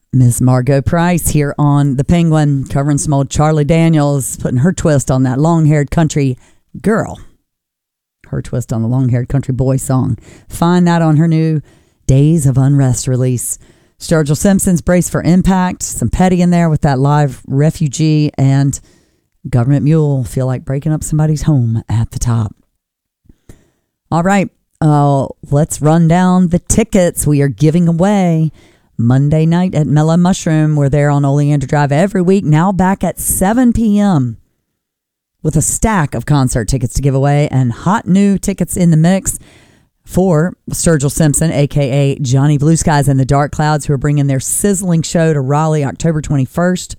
Miss Margot Price here on The Penguin, covering some old Charlie Daniels, putting her twist on that long-haired country girl. Her twist on the long-haired country boy song. Find that on her new Days of Unrest release. Sturgill Simpson's Brace for Impact. Some Petty in there with that live Refugee, and Government Mule, Feel Like Breaking Up Somebody's Home at the top. All right, let's run down the tickets we are giving away. Monday night at Mellow Mushroom. We're there on Oleander Drive every week, now back at 7 p.m. with a stack of concert tickets to give away and hot new tickets in the mix for Sturgill Simpson, a.k.a. Johnny Blue Skies and the Dark Clouds, who are bringing their sizzling show to Raleigh October 21st.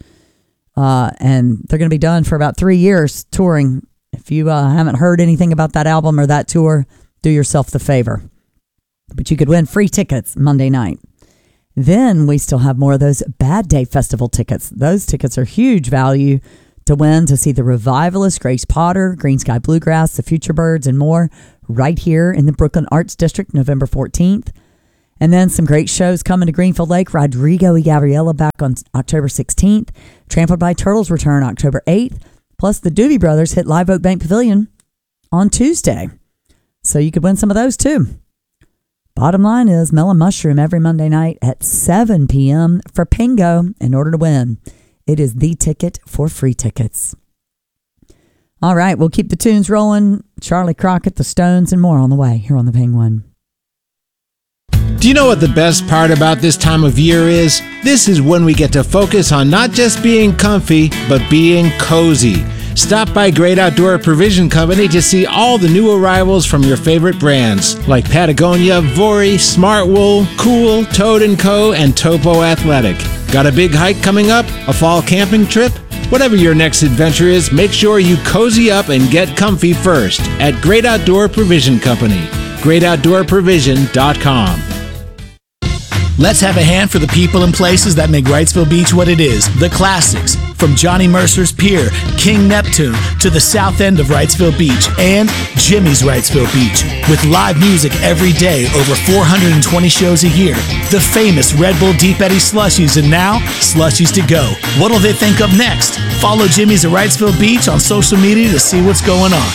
And they're going to be done for about 3 years touring. If you haven't heard anything about that album or that tour, do yourself the favor. But you could win free tickets Monday night. Then we still have more of those Bad Day Festival tickets. Those tickets are huge value to win to see the Revivalist, Grace Potter, Green Sky Bluegrass, the Future Birds, and more right here in the Brooklyn Arts District, November 14th. And then some great shows coming to Greenfield Lake. Rodrigo y Gabriela back on October 16th. Trampled by Turtles return October 8th. Plus the Doobie Brothers hit Live Oak Bank Pavilion on Tuesday. So you could win some of those too. Bottom line is Mellow Mushroom every Monday night at 7 p.m. for Pingo in order to win. It is the ticket for free tickets. All right, we'll keep the tunes rolling. Charlie Crockett, the Stones, and more on the way here on The Penguin. Do you know what the best part about this time of year is? This is when we get to focus on not just being comfy, but being cozy. Stop by Great Outdoor Provision Company to see all the new arrivals from your favorite brands like Patagonia, Vori, Smartwool, Cool, Toad & Co., and Topo Athletic. Got a big hike coming up? A fall camping trip? Whatever your next adventure is, make sure you cozy up and get comfy first at Great Outdoor Provision Company. GreatOutdoorProvision.com. Let's have a hand for the people and places that make Wrightsville Beach what it is. The classics, from Johnny Mercer's Pier, King Neptune, to the south end of Wrightsville Beach, and Jimmy's Wrightsville Beach. With live music every day, over 420 shows a year. The famous Red Bull Deep Eddy Slushies, and now, Slushies to go. What'll they think of next? Follow Jimmy's at Wrightsville Beach on social media to see what's going on.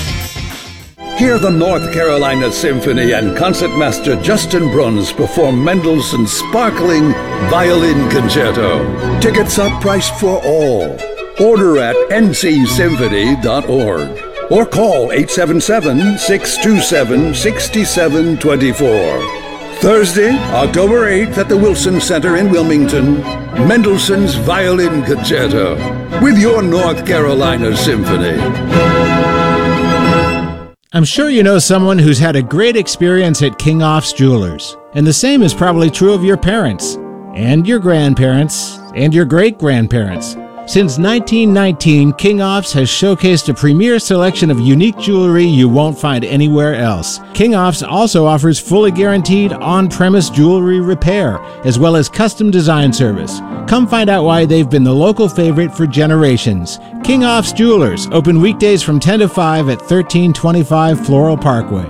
Hear the North Carolina Symphony and concertmaster Justin Bruns perform Mendelssohn's sparkling Violin Concerto. Tickets are priced for all. Order at ncsymphony.org or call 877-627-6724. Thursday, October 8th at the Wilson Center in Wilmington, Mendelssohn's Violin Concerto with your North Carolina Symphony. I'm sure you know someone who's had a great experience at King Off's Jewelers, and the same is probably true of your parents, and your grandparents, and your great-grandparents. Since 1919, King Off's has showcased a premier selection of unique jewelry you won't find anywhere else. King Off's also offers fully guaranteed on-premise jewelry repair, as well as custom design service. Come find out why they've been the local favorite for generations. King Off's Jewelers, open weekdays from 10 to 5 at 1325 Floral Parkway.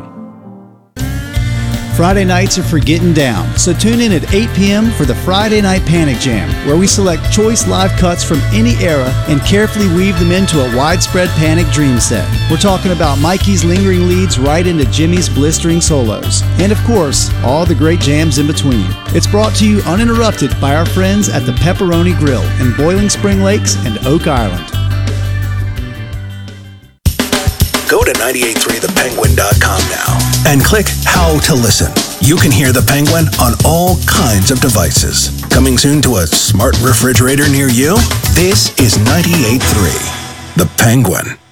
Friday nights are for getting down, so tune in at 8 p.m. for the Friday Night Panic Jam, where we select choice live cuts from any era and carefully weave them into a widespread Panic dream set. We're talking about Mikey's lingering leads right into Jimmy's blistering solos, and of course, all the great jams in between. It's brought to you uninterrupted by our friends at the Pepperoni Grill in Boiling Spring Lakes and Oak Island. Go to 983thepenguin.com now and click How to Listen. You can hear The Penguin on all kinds of devices. Coming soon to a smart refrigerator near you? This is 98.3 The Penguin.